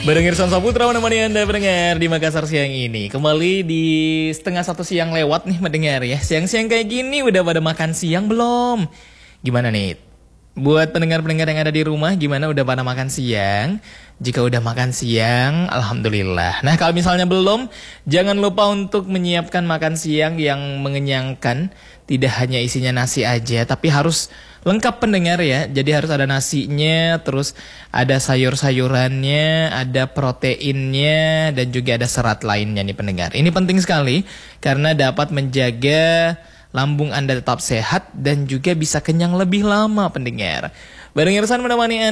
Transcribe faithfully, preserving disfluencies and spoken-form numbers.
Bareng Irsan Saputra menemani Anda pendengar di Makassar siang ini. Kembali di setengah satu siang lewat nih mendengar ya. Siang-siang kayak gini udah pada makan siang belum? Gimana nih? Buat pendengar-pendengar yang ada di rumah, gimana udah pada makan siang? Jika udah makan siang, alhamdulillah. Nah kalau misalnya belum, jangan lupa untuk menyiapkan makan siang yang mengenyangkan. Tidak hanya isinya nasi aja, tapi harus lengkap pendengar ya. Jadi harus ada nasinya, terus ada sayur-sayurannya, ada proteinnya, dan juga ada serat lainnya nih pendengar. Ini penting sekali karena dapat menjaga lambung Anda tetap sehat dan juga bisa kenyang lebih lama pendengar. Bareng Irsan menemani Anda.